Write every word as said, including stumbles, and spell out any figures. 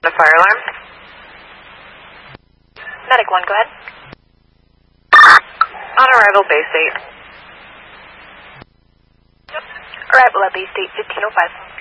The fire alarm. Medic one, go ahead. On arrival, Bay State. Arrival at Bay State, fifteen oh five.